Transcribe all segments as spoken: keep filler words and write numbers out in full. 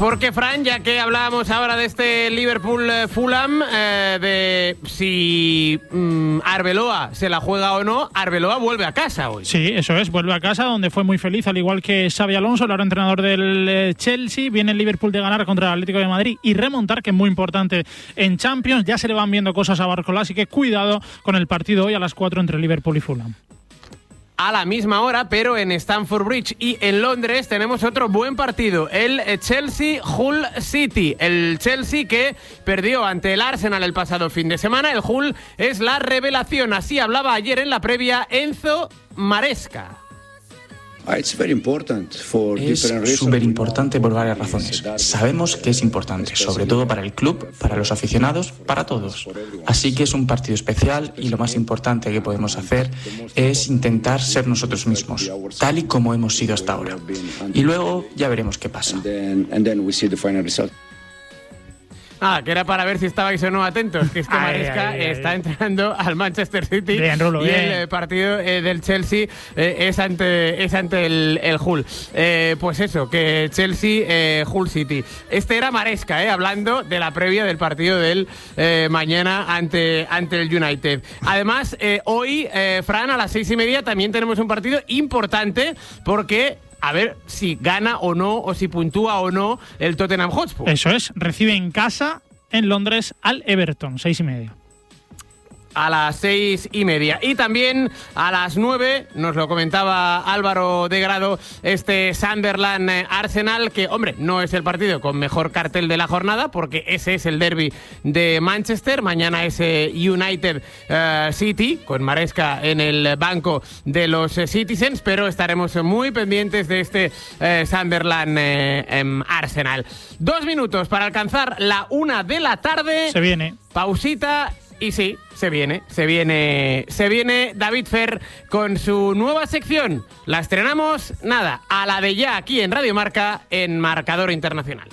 Porque, Fran, ya que hablábamos ahora de este Liverpool-Fulham, eh, de si mmm, Arbeloa se la juega o no, Arbeloa vuelve a casa hoy. Sí, eso es, vuelve a casa, donde fue muy feliz, al igual que Xabi Alonso, el ahora entrenador del Chelsea. Viene el Liverpool de ganar contra el Atlético de Madrid y remontar, que es muy importante en Champions. Ya se le van viendo cosas a Barcola, así que cuidado con el partido hoy a las cuatro entre Liverpool y Fulham. A la misma hora, pero en Stamford Bridge y en Londres tenemos otro buen partido, el Chelsea-Hull City. El Chelsea que perdió ante el Arsenal el pasado fin de semana. El Hull es la revelación, así hablaba ayer en la previa Enzo Maresca. Es súper importante por varias razones. Sabemos que es importante, sobre todo para el club, para los aficionados, para todos. Así que es un partido especial y lo más importante que podemos hacer es intentar ser nosotros mismos, tal y como hemos sido hasta ahora. Y luego ya veremos qué pasa. Ah, que era para ver si estabais o no atentos, que es que Maresca ay, ay, ay, está entrenando al Manchester City bien, Rulo, y bien. el eh, partido eh, del Chelsea eh, es ante es ante el, el Hull. Eh, pues eso, que Chelsea, eh, Hull City. Este era Maresca, eh, hablando de la previa del partido del eh, mañana ante, ante el United. Además, eh, hoy, eh, Fran, a las seis y media también tenemos un partido importante porque... a ver si gana o no, o si puntúa o no el Tottenham Hotspur. Eso es, recibe en casa, en Londres, al Everton, seis y media. A las seis y media. Y también a las nueve, nos lo comentaba Álvaro de Grado, este Sunderland-Arsenal, que, hombre, no es el partido con mejor cartel de la jornada, porque ese es el derbi de Manchester. Mañana es United uh, City, con Maresca en el banco de los uh, Citizens, pero estaremos muy pendientes de este uh, Sunderland-Arsenal. Uh, Dos minutos para alcanzar la una de la tarde. Se viene. Pausita. Y sí, se viene, se viene, se viene David Fer con su nueva sección. La estrenamos, nada, a la de ya aquí en Radio Marca, en Marcador Internacional.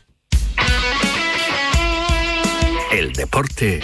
El deporte.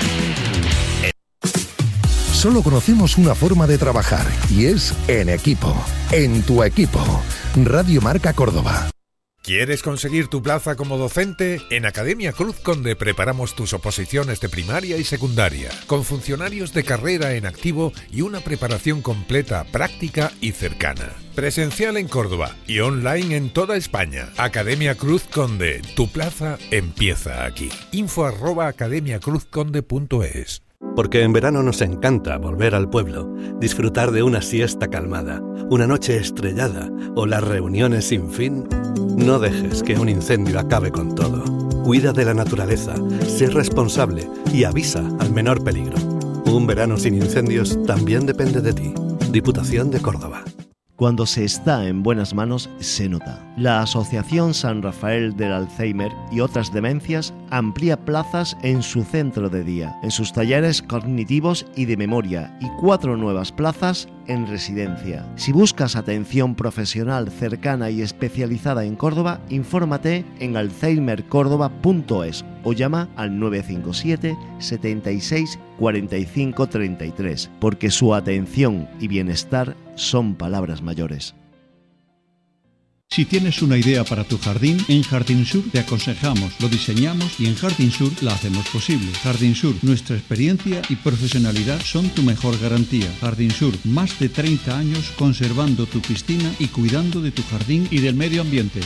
Solo conocemos una forma de trabajar y es en equipo, en tu equipo. Radio Marca Córdoba. ¿Quieres conseguir tu plaza como docente? En Academia Cruz Conde preparamos tus oposiciones de primaria y secundaria, con funcionarios de carrera en activo y una preparación completa, práctica y cercana. Presencial en Córdoba y online en toda España. Academia Cruz Conde, tu plaza empieza aquí. Info arroba academia cruz conde punto es. Porque en verano nos encanta volver al pueblo, disfrutar de una siesta calmada, una noche estrellada o las reuniones sin fin. No dejes que un incendio acabe con todo. Cuida de la naturaleza, sé responsable y avisa al menor peligro. Un verano sin incendios también depende de ti. Diputación de Córdoba. Cuando se está en buenas manos, se nota. La Asociación San Rafael del Alzheimer y otras demencias amplía plazas en su centro de día, en sus talleres cognitivos y de memoria, y cuatro nuevas plazas en residencia. Si buscas atención profesional cercana y especializada en Córdoba, infórmate en alzheimer córdoba punto es o llama al nueve cinco siete, setenta y seis, cuarenta y cinco, treinta y tres, porque su atención y bienestar son palabras mayores. Si tienes una idea para tu jardín, en Jardín Sur te aconsejamos, lo diseñamos y en Jardín Sur la hacemos posible. Jardín Sur, nuestra experiencia y profesionalidad son tu mejor garantía. Jardín Sur, más de treinta años conservando tu piscina y cuidando de tu jardín y del medio ambiente.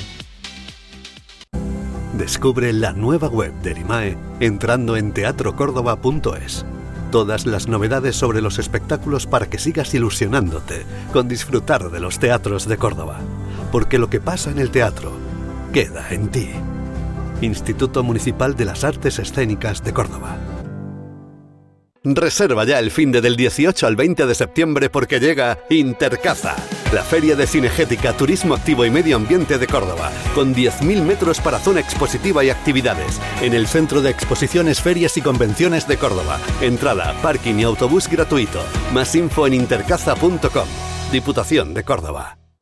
Descubre la nueva web de Erimae entrando en teatro córdoba punto es. Todas las novedades sobre los espectáculos para que sigas ilusionándote con disfrutar de los teatros de Córdoba. Porque lo que pasa en el teatro queda en ti. Instituto Municipal de las Artes Escénicas de Córdoba. Reserva ya el finde del dieciocho al veinte de septiembre porque llega Intercaza, la feria de cinegética, turismo activo y medio ambiente de Córdoba, con diez mil metros para zona expositiva y actividades, en el Centro de Exposiciones, Ferias y Convenciones de Córdoba. Entrada, parking y autobús gratuito. Más info en intercaza punto com. Diputación de Córdoba.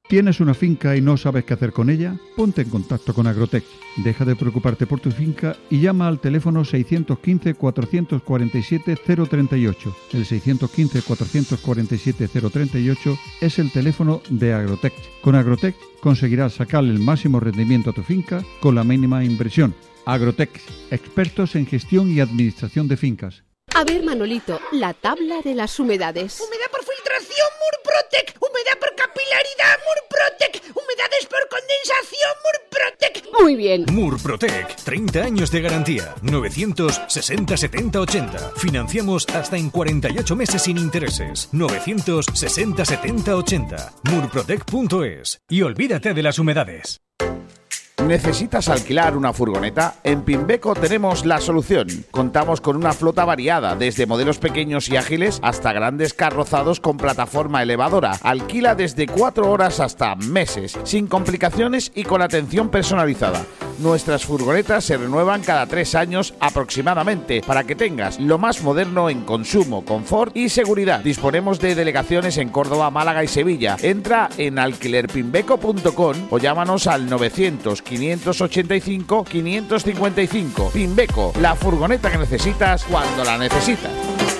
¿Tienes una finca y no sabes qué hacer con ella? Ponte en contacto con Agrotech. Deja de preocuparte por tu finca y llama al teléfono seiscientos quince, cuatrocientos cuarenta y siete, cero treinta y ocho. El seiscientos quince, cuatrocientos cuarenta y siete, cero treinta y ocho es el teléfono de Agrotech. Con Agrotech conseguirás sacarle el máximo rendimiento a tu finca con la mínima inversión. Agrotech, expertos en gestión y administración de fincas. A ver, Manolito, la tabla de las humedades. Humedad por filtración, Murprotec. Humedad por capilaridad, Murprotec. Humedades por condensación, Murprotec. Muy bien. Murprotec, treinta años de garantía. novecientos sesenta setenta ochenta. Financiamos hasta en cuarenta y ocho meses sin intereses. novecientos sesenta setenta ochenta. murprotec punto es. Y olvídate de las humedades. ¿Necesitas alquilar una furgoneta? En Pimbeco tenemos la solución. Contamos con una flota variada, desde modelos pequeños y ágiles hasta grandes carrozados con plataforma elevadora. Alquila desde cuatro horas hasta meses, sin complicaciones y con atención personalizada. Nuestras furgonetas se renuevan cada tres años aproximadamente, para que tengas lo más moderno en consumo, confort y seguridad. Disponemos de delegaciones en Córdoba, Málaga y Sevilla. Entra en alquiler pimbeco punto com o llámanos al novecientos, quinientos ochenta y cinco, quinientos cincuenta y cinco. Pimbeco, la furgoneta que necesitas cuando la necesitas.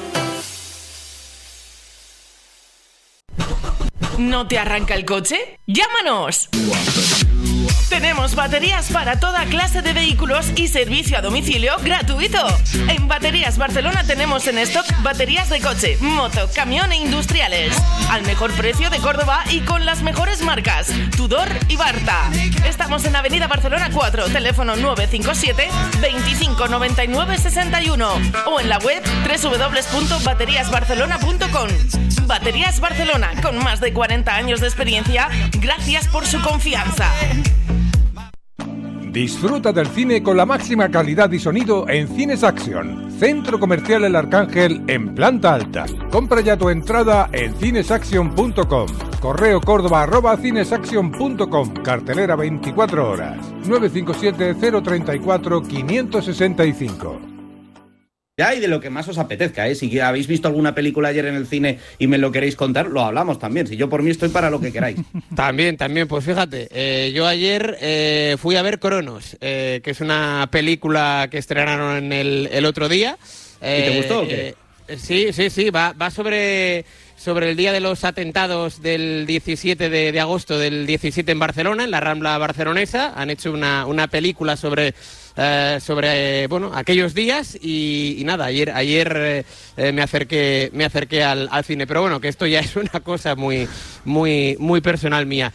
¿No te arranca el coche? ¡Llámanos! Tenemos baterías para toda clase de vehículos y servicio a domicilio gratuito. En Baterías Barcelona tenemos en stock baterías de coche, moto, camión e industriales. Al mejor precio de Córdoba y con las mejores marcas, Tudor y Barta. Estamos en Avenida Barcelona cuatro, teléfono nueve cinco siete, veinticinco noventa y nueve sesenta y uno o en la web doble u doble u doble u punto baterías barcelona punto com. Baterías Barcelona, con más de cuarenta años de experiencia, gracias por su confianza. Disfruta del cine con la máxima calidad y sonido en Cines Action, Centro Comercial El Arcángel en planta alta. Compra ya tu entrada en cinesaction punto com. Correo córdoba arroba cinesaction punto com. Cartelera veinticuatro horas. nueve cinco siete, cero tres cuatro, cinco seis cinco. Ya, y de lo que más os apetezca, ¿eh? Si habéis visto alguna película ayer en el cine y me lo queréis contar, lo hablamos también. Si yo por mí estoy para lo que queráis. También, también. Pues fíjate, eh, yo ayer eh, fui a ver Cronos, eh, que es una película que estrenaron el, el otro día. Eh, ¿Y te gustó o qué? Eh, sí, sí, sí. Va, va sobre... sobre el día de los atentados del diecisiete de agosto del diecisiete en Barcelona, en la Rambla barcelonesa. Han hecho una, una película sobre, eh, sobre eh, bueno, aquellos días y, y nada, ayer, ayer eh, me acerqué, me acerqué al, al cine. Pero bueno, que esto ya es una cosa muy, muy, muy personal mía.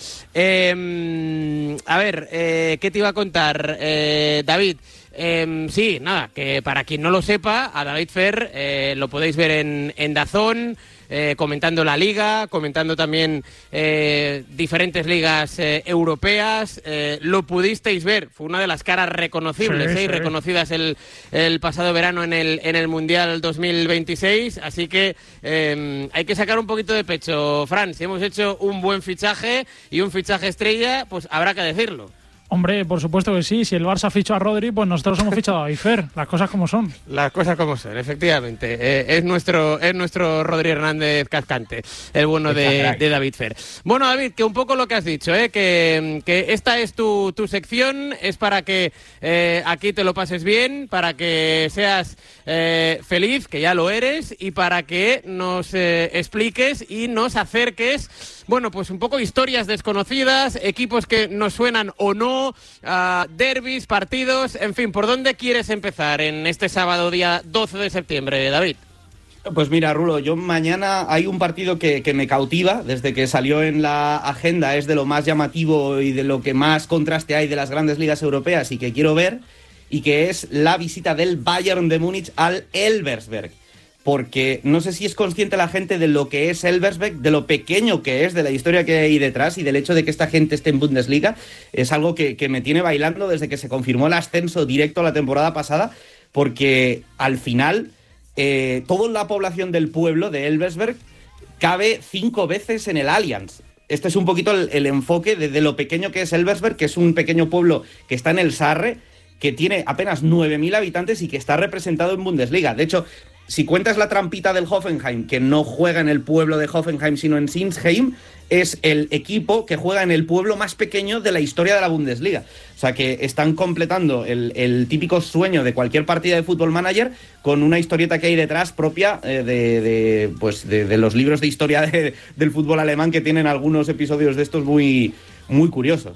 Eh, a ver, eh, ¿qué te iba a contar, eh, David? Eh, sí, nada, que para quien no lo sepa, a David Fer eh, lo podéis ver en, en DAZN, eh, comentando la liga, comentando también eh, diferentes ligas eh, europeas. Eh, lo pudisteis ver, fue una de las caras reconocibles sí, eh, y sí. reconocidas el, el pasado verano en el, en el Mundial dos mil veintiséis, así que eh, hay que sacar un poquito de pecho, Fran. Si hemos hecho un buen fichaje y un fichaje estrella, pues habrá que decirlo. Hombre, por supuesto que sí. Si el Barça fichó a Rodri, pues nosotros hemos fichado a David Fer. Las cosas como son. Las cosas como son, efectivamente. Eh, es nuestro es nuestro Rodri Hernández Cascante, el bueno de, de David Fer. Bueno, David, que un poco lo que has dicho, eh, que, que esta es tu, tu sección, es para que eh, aquí te lo pases bien, para que seas eh, feliz, que ya lo eres, y para que nos eh, expliques y nos acerques, bueno, pues un poco historias desconocidas, equipos que nos suenan o no, uh, derbis, partidos, en fin, ¿por dónde quieres empezar en este sábado día doce de septiembre, David? Pues mira, Rulo, yo mañana hay un partido que, que me cautiva, desde que salió en la agenda, es de lo más llamativo y de lo que más contraste hay de las grandes ligas europeas y que quiero ver, y que es la visita del Bayern de Múnich al Elversberg. Porque no sé si es consciente la gente de lo que es Elversberg, de lo pequeño que es, de la historia que hay detrás y del hecho de que esta gente esté en Bundesliga. Es algo que, que me tiene bailando desde que se confirmó el ascenso directo a la temporada pasada, porque al final eh, toda la población del pueblo de Elversberg cabe cinco veces en el Allianz. Este es un poquito el, el enfoque de, de lo pequeño que es Elversberg, que es un pequeño pueblo que está en el Sarre, que tiene apenas nueve mil habitantes y que está representado en Bundesliga. De hecho, si cuentas la trampita del Hoffenheim, que no juega en el pueblo de Hoffenheim, sino en Sinsheim, es el equipo que juega en el pueblo más pequeño de la historia de la Bundesliga. O sea que están completando el, el típico sueño de cualquier partida de Football Manager con una historieta que hay detrás propia eh, de, de, pues de, de los libros de historia de, del fútbol alemán, que tienen algunos episodios de estos muy, muy curiosos.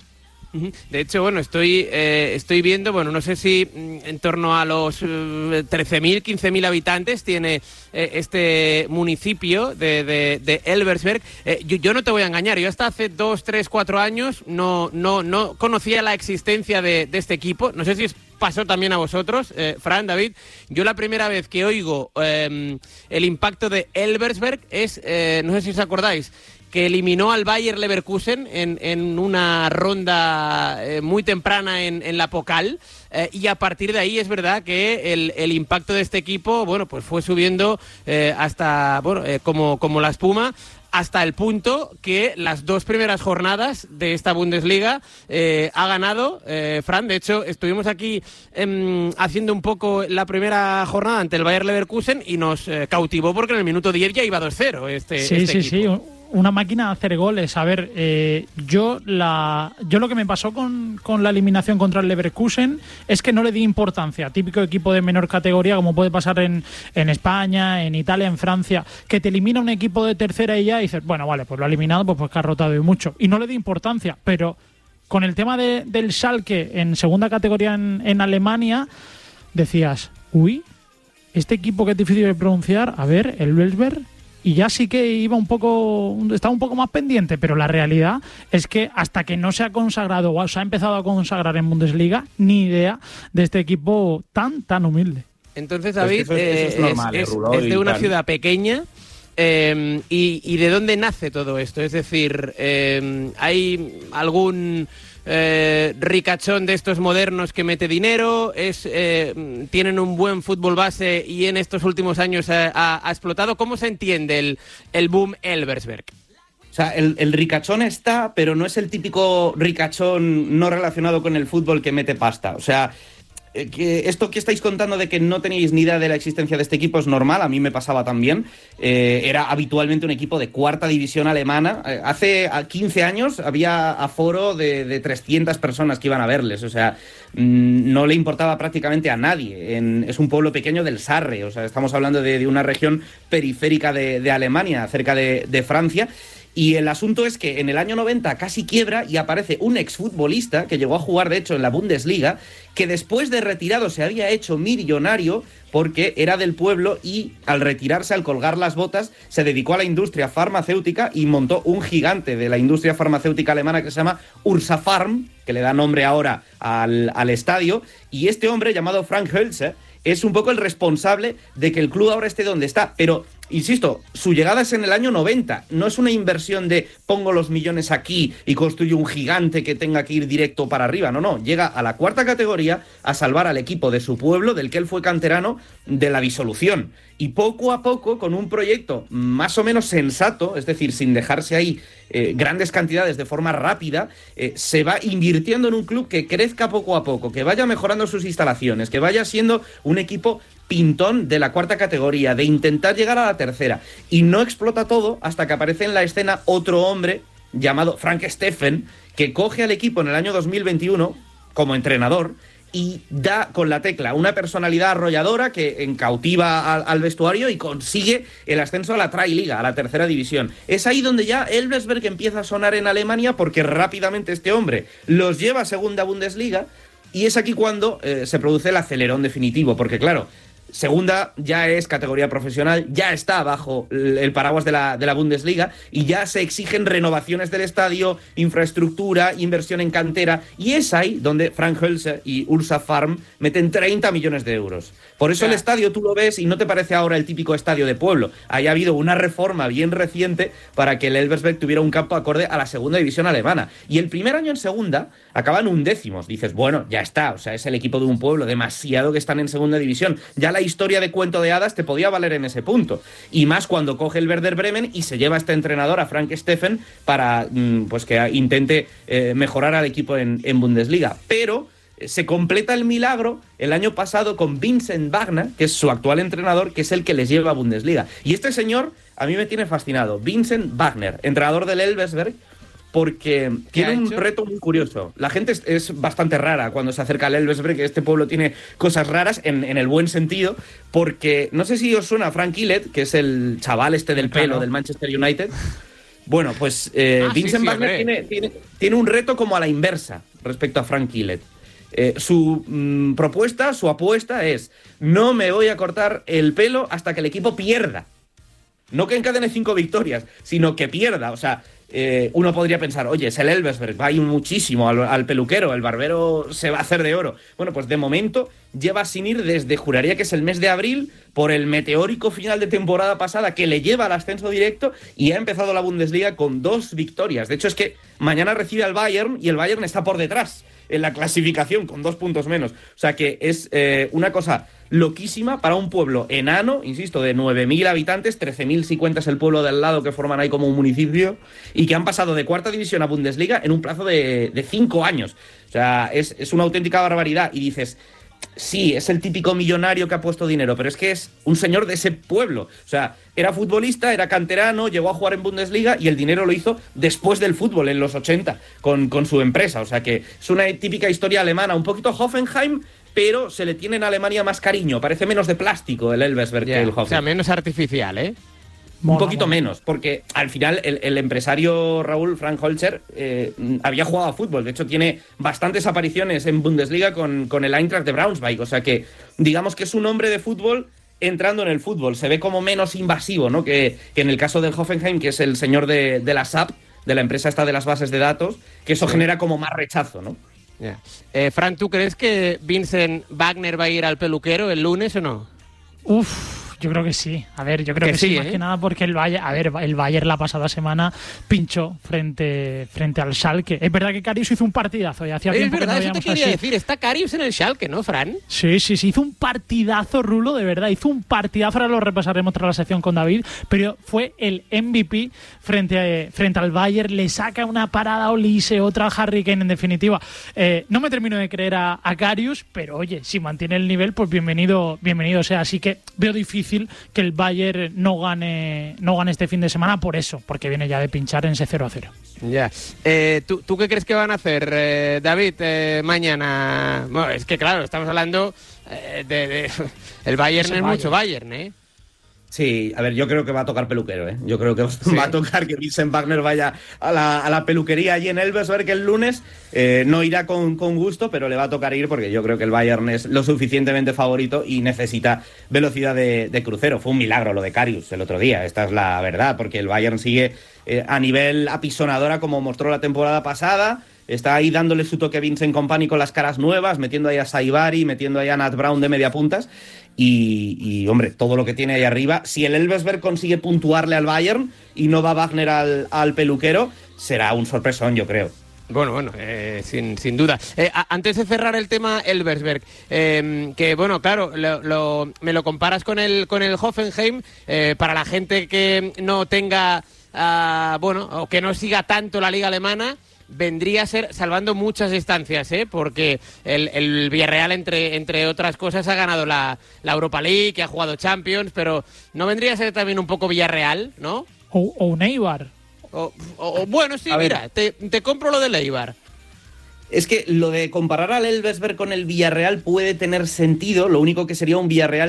De hecho, bueno, estoy eh, estoy viendo, bueno, no sé si en torno a los eh, trece mil, quince mil habitantes tiene eh, este municipio de, de, de Elversberg. Eh, yo, yo no te voy a engañar, yo hasta hace dos, tres, cuatro años no, no, no conocía la existencia de, de este equipo. No sé si es pasó también a vosotros, eh, Fran, David. Yo la primera vez que oigo eh, el impacto de Elversberg es, eh, no sé si os acordáis, que eliminó al Bayer Leverkusen en, en una ronda eh, muy temprana en, en la Pokal, eh, y a partir de ahí es verdad que el, el impacto de este equipo, bueno, pues fue subiendo eh, hasta, bueno, eh, como, como la espuma, hasta el punto que las dos primeras jornadas de esta Bundesliga eh, ha ganado eh, Fran. De hecho, estuvimos aquí eh, haciendo un poco la primera jornada ante el Bayer Leverkusen y nos eh, cautivó porque en el minuto diez ya iba dos cero este, sí, este sí, equipo. Sí, una máquina de hacer goles. A ver, eh, yo la yo lo que me pasó con, con la eliminación contra el Leverkusen es que no le di importancia. Típico equipo de menor categoría, como puede pasar en, en España, en Italia, en Francia, que te elimina un equipo de tercera y ya dices, bueno, vale, pues lo ha eliminado, pues, pues que ha rotado y mucho. Y no le di importancia, pero con el tema de, del Schalke en segunda categoría en, en Alemania, decías, uy, este equipo que es difícil de pronunciar, a ver, el Elversberg. Y ya sí que iba un poco, estaba un poco más pendiente, pero la realidad es que hasta que no se ha consagrado o se ha empezado a consagrar en Bundesliga, ni idea de este equipo tan, tan humilde. Entonces, David, es, que eso es, eso es, normal, es, eh, Rulo, es de una tal. ciudad pequeña. Eh, y, ¿Y de dónde nace todo esto? Es decir, eh, ¿hay algún eh, ricachón de estos modernos que mete dinero? Es eh, ¿Tienen un buen fútbol base y en estos últimos años ha, ha, ha explotado? ¿Cómo se entiende el, el boom Elversberg? O sea, el, el ricachón está, pero no es el típico ricachón no relacionado con el fútbol que mete pasta. O sea, que esto que estáis contando de que no tenéis ni idea de la existencia de este equipo es normal, a mí me pasaba también. Eh, era habitualmente un equipo de cuarta división alemana. Eh, hace quince años había aforo de, de trescientas personas que iban a verles, o sea, mmm, no le importaba prácticamente a nadie. En, es un pueblo pequeño del Sarre, o sea, estamos hablando de, de una región periférica de, de Alemania, cerca de, de Francia. Y el asunto es que en el año noventa casi quiebra y aparece un exfutbolista que llegó a jugar, de hecho, en la Bundesliga, que después de retirado se había hecho millonario porque era del pueblo y al retirarse, al colgar las botas, se dedicó a la industria farmacéutica y montó un gigante de la industria farmacéutica alemana que se llama Ursa Pharm, que le da nombre ahora al, al estadio. Y este hombre, llamado Frank Hölzer, es un poco el responsable de que el club ahora esté donde está, pero insisto, su llegada es en el año noventa, no es una inversión de pongo los millones aquí y construyo un gigante que tenga que ir directo para arriba, no, no, llega a la cuarta categoría a salvar al equipo de su pueblo, del que él fue canterano, de la disolución. Y poco a poco, con un proyecto más o menos sensato, es decir, sin dejarse ahí eh, grandes cantidades de forma rápida, eh, se va invirtiendo en un club que crezca poco a poco, que vaya mejorando sus instalaciones, que vaya siendo un equipo pintón de la cuarta categoría, de intentar llegar a la tercera. Y no explota todo hasta que aparece en la escena otro hombre llamado Frank Steffen, que coge al equipo en el año dos mil veintiuno como entrenador y da con la tecla una personalidad arrolladora que encautiva al, al vestuario y consigue el ascenso a la Tri-Liga, a la tercera división. Es ahí donde ya Elversberg empieza a sonar en Alemania, porque rápidamente este hombre los lleva a segunda Bundesliga y es aquí cuando eh, se produce el acelerón definitivo, porque claro, segunda ya es categoría profesional, ya está bajo el paraguas de la, de la Bundesliga y ya se exigen renovaciones del estadio, infraestructura, inversión en cantera, y es ahí donde Frank Hölzer y Ursa Pharm meten treinta millones de euros. Por eso el estadio tú lo ves y no te parece ahora el típico estadio de pueblo. Ahí ha habido una reforma bien reciente para que el Elversberg tuviera un campo acorde a la segunda división alemana. Y el primer año en segunda acaban undécimos. Dices, bueno, ya está, o sea, es el equipo de un pueblo, demasiado que están en segunda división. Ya la historia de cuento de hadas te podía valer en ese punto. Y más cuando coge el Werder Bremen y se lleva a este entrenador, a Frank Steffen, para pues que intente eh, mejorar al equipo en, en Bundesliga. Pero se completa el milagro el año pasado con Vincent Wagner, que es su actual entrenador, que es el que les lleva a Bundesliga. Y este señor a mí me tiene fascinado. Vincent Wagner, entrenador del Elversberg, porque tiene un reto muy curioso. La gente es, es bastante rara cuando se acerca al Elversberg, que este pueblo tiene cosas raras en, en el buen sentido, porque no sé si os suena Frank Gillett, que es el chaval este del pelo claro. del Manchester United. Bueno, pues eh, ah, Vincent sí, sí, Wagner tiene, tiene, tiene un reto como a la inversa respecto a Frank Gillett. Eh, su mm, propuesta, su apuesta es: no me voy a cortar el pelo hasta que el equipo pierda. No que encadene cinco victorias, sino que pierda. O sea, eh, uno podría pensar, oye, es el Elversberg, va a ir muchísimo al, al peluquero, el barbero se va a hacer de oro. Bueno, pues de momento lleva sin ir desde, juraría que es el mes de abril, por el meteórico final de temporada pasada que le lleva al ascenso directo, y ha empezado la Bundesliga con dos victorias. De hecho, es que mañana recibe al Bayern y el Bayern está por detrás en la clasificación con dos puntos menos. O sea que es eh, una cosa loquísima para un pueblo enano, insisto, de nueve mil habitantes, trece mil si cuentas el pueblo de al lado que forman ahí como un municipio, y que han pasado de cuarta división a Bundesliga en un plazo de, de cinco años. O sea, es, es una auténtica barbaridad. Y dices, sí, es el típico millonario que ha puesto dinero, pero es que es un señor de ese pueblo. O sea, era futbolista, era canterano, llegó a jugar en Bundesliga y el dinero lo hizo después del fútbol, en los ochenta, con, con su empresa. O sea que es una típica historia alemana, un poquito Hoffenheim, pero se le tiene en Alemania más cariño. Parece menos de plástico el Elversberg yeah, que el Hoffenheim. O sea, menos artificial, ¿eh? Un mola, poquito mola. menos, porque al final el, el empresario Raúl Frank Holzer eh, había jugado a fútbol. De hecho, tiene bastantes apariciones en Bundesliga con, con el Eintracht de Braunschweig. O sea que, digamos que es un hombre de fútbol entrando en el fútbol. Se ve como menos invasivo, ¿no? Que, que en el caso del Hoffenheim, que es el señor de, de la S A P, de la empresa esta de las bases de datos, que eso sí. genera como más rechazo, ¿no? Yeah. Eh, Fran, ¿tú crees que Vincent Wagner va a ir al peluquero el lunes o no? Uf, yo creo que sí. A ver, yo creo que, que sí, sí, más ¿eh? que nada porque el Bayern, a ver, el Bayern la pasada semana pinchó frente, frente al Schalke. Es verdad que Karius hizo un partidazo y hacía es tiempo verdad, que no eso te quería así. decir. Está Karius en el Schalke, ¿no, Fran? Sí, sí, sí. Hizo un partidazo, Rulo, de verdad. Hizo un partidazo, ahora lo repasaremos tras la sección con David, pero fue el M V P frente, a, frente al Bayern. Le saca una parada a Olise, otra a Harry Kane, en definitiva. Eh, no me termino de creer a, a Karius, pero oye, si mantiene el nivel, pues bienvenido, bienvenido sea. Así que veo difícil que el Bayern no gane no gane este fin de semana por eso, porque viene ya de pinchar en ese cero a cero. Ya. Eh, ¿tú, ¿Tú qué crees que van a hacer, eh, David, eh, mañana? Bueno, es que claro, estamos hablando eh, de, de... El Bayern es, es Bayern. mucho Bayern, ¿eh? Sí, a ver, yo creo que va a tocar peluquero, ¿eh? Yo creo que sí. va a tocar que Vincent Wagner vaya a la, a la peluquería allí en Elversberg el lunes. Eh, no irá con, con gusto, pero le va a tocar ir porque yo creo que el Bayern es lo suficientemente favorito y necesita velocidad de, de crucero. Fue un milagro lo de Karius el otro día, esta es la verdad, porque el Bayern sigue eh, a nivel apisonadora como mostró la temporada pasada. Está ahí dándole su toque Vincent Kompany con las caras nuevas, metiendo ahí a Saibari, metiendo ahí a Nat Brown de media puntas. Y, y, hombre, todo lo que tiene ahí arriba. Si el Elversberg consigue puntuarle al Bayern y no va Wagner al, al peluquero, será un sorpresón, yo creo. Bueno, bueno, eh, sin, sin duda. Eh, a, antes de cerrar el tema Elversberg, eh, que bueno, claro, lo, lo, me lo comparas con el, con el Hoffenheim, eh, para la gente que no tenga, uh, bueno, o que no siga tanto la liga alemana, vendría a ser, salvando muchas distancias, ¿eh? Porque el, el Villarreal, entre, entre otras cosas, ha ganado la, la Europa League, que ha jugado Champions, pero ¿no vendría a ser también un poco Villarreal, no? O, o un Eibar. O, o, bueno, sí, a mira, te, te compro lo del Eibar. Es que lo de comparar al Elversberg con el Villarreal puede tener sentido, lo único que sería un Villarreal